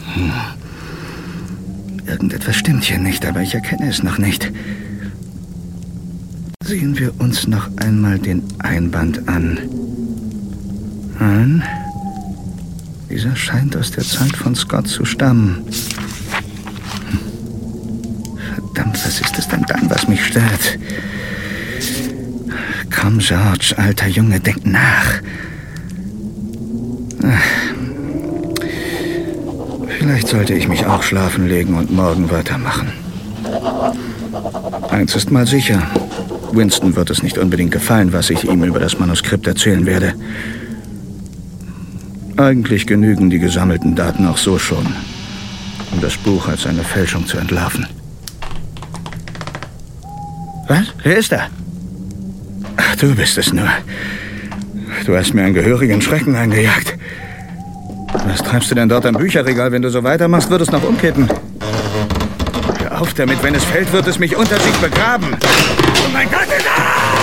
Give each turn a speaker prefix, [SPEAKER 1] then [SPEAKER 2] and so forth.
[SPEAKER 1] Irgendetwas stimmt hier nicht, aber ich erkenne es noch nicht. Sehen wir uns noch einmal den Einband an. Dieser scheint aus der Zeit von Scott zu stammen. Verdammt, was ist es denn dann, was mich stört? Komm, George, alter Junge, denk nach. Vielleicht sollte ich mich auch schlafen legen und morgen weitermachen. Eins ist mal sicher. Winston wird es nicht unbedingt gefallen, was ich ihm über das Manuskript erzählen werde. Eigentlich genügen die gesammelten Daten auch so schon, um das Buch als eine Fälschung zu entlarven. Was? Wer ist da? Ach, du bist es nur. Du hast mir einen gehörigen Schrecken eingejagt. Was treibst du denn dort am Bücherregal? Wenn du so weitermachst, wird es noch umkippen. Hör auf damit, wenn es fällt, wird es mich unter sich begraben. Oh mein Gott,